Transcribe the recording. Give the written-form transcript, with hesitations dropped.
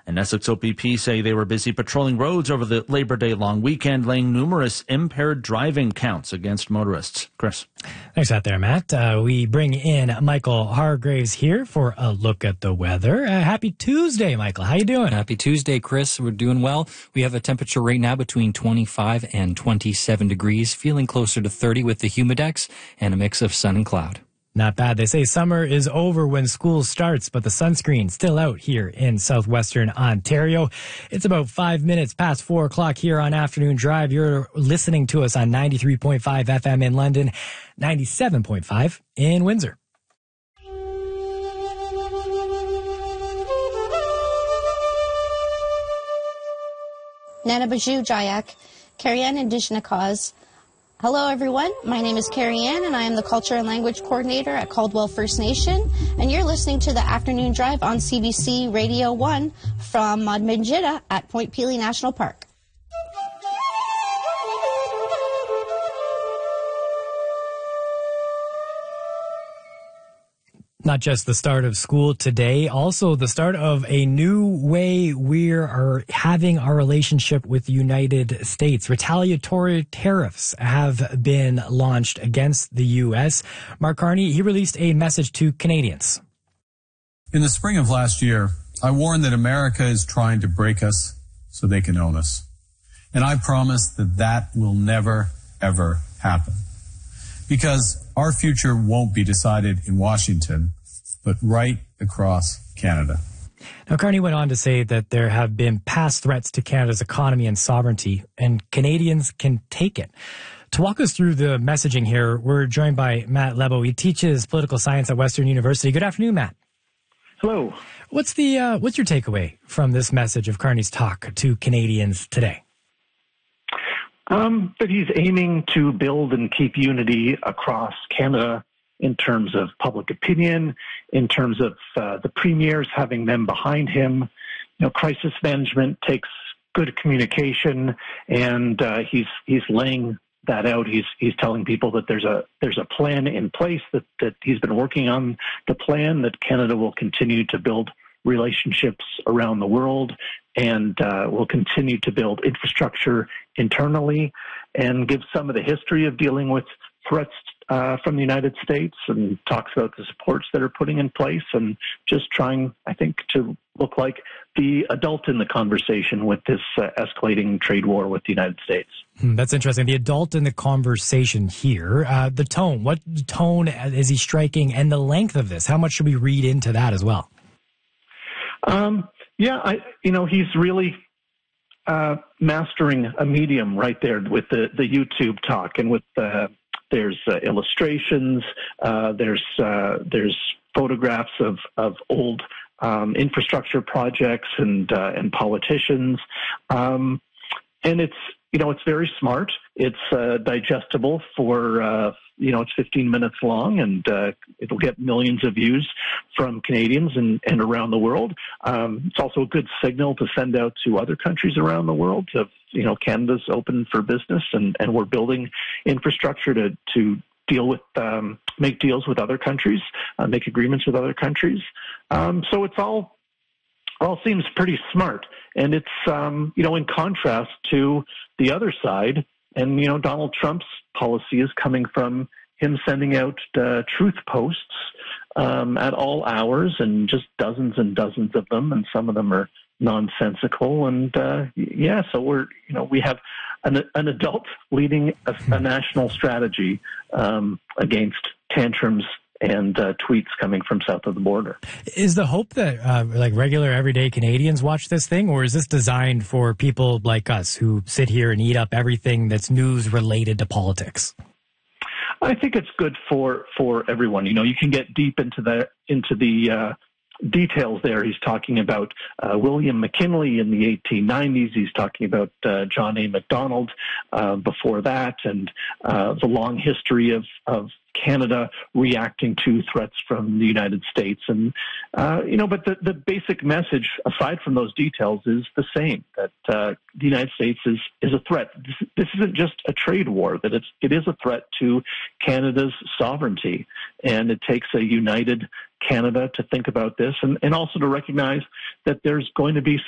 And Essex OPP say they were busy patrolling roads over the Labor Day long weekend, laying numerous impaired driving counts against motorists. Chris. Thanks out there, Matt. We bring in Michael Hargraves here for a look at the weather. Happy Tuesday, Michael. How you doing? Happy Tuesday, Chris. We're doing well. We have a temperature right now between 25 and 27 degrees, feeling closer to 30 with the humidex and a mix of sun and cloud. Not bad. They say summer is over when school starts, but the sunscreen's still out here in southwestern Ontario. It's about 5 minutes past 4 o'clock here on Afternoon Drive. You're listening to us on 93.5 FM in London, 97.5 in Windsor. Nanabaju Jayak, Carrie-Anne Indigenous Cause. Hello everyone, my name is Carrie-Anne and I am the Culture and Language Coordinator at Caldwell First Nation, and you're listening to the Afternoon Drive on CBC Radio 1 from Madminjida at Point Pelee National Park. Not just the start of school today, also the start of a new way we are having our relationship with the United States. Retaliatory tariffs have been launched against the U.S. Mark Carney, he released a message to Canadians. In the spring of last year, I warned that America is trying to break us so they can own us. And I promise that that will never, ever happen. Because our future won't be decided in Washington, but right across Canada. Now, Carney went on to say that there have been past threats to Canada's economy and sovereignty, and Canadians can take it. To walk us through the messaging here, we're joined by Matt Lebo. He teaches political science at Western University. Good afternoon, Matt. Hello. What's your takeaway from this message of Carney's talk to Canadians today? That he's aiming to build and keep unity across Canada in terms of public opinion, in terms of the premiers, having them behind him. You know, crisis management takes good communication, and he's laying that out. He's telling people that there's a plan in place, that he's been working on the plan, that Canada will continue to build relationships around the world and will continue to build infrastructure internally, and give some of the history of dealing with threats from the United States, and talks about the supports that are putting in place, and just trying, I think, to look like the adult in the conversation with this escalating trade war with the United States. That's interesting. The adult in the conversation here. The tone. What tone is he striking, and the length of this? How much should we read into that as well? He's really mastering a medium right there with the YouTube talk, and with there's illustrations, there's photographs of old infrastructure projects and politicians, and it's very smart. It's digestible for it's 15 minutes long, and it'll get millions of views from Canadians and around the world. It's also a good signal to send out to other countries around the world of, Canada's open for business, and we're building infrastructure to deal with, make deals with other countries, make agreements with other countries. So it's all seems pretty smart. And it's, in contrast to the other side. And, Donald Trump's policy is coming from him sending out truth posts at all hours, and just dozens and dozens of them, and some of them are nonsensical. And so we have an adult leading a national strategy against tantrums and tweets coming from south of the border. Is the hope that regular everyday Canadians watch this thing, or is this designed for people like us who sit here and eat up everything that's news related to politics? I think it's good for everyone. You can get deep into the details there. He's talking about William McKinley in the 1890s. He's talking about John A. Macdonald before that, and the long history of Canada reacting to threats from the United States. And, but the basic message, aside from those details, is the same, that the United States is a threat. This isn't just a trade war, that it is a threat to Canada's sovereignty. And it takes a united Canada to think about this, and also to recognize that there's going to be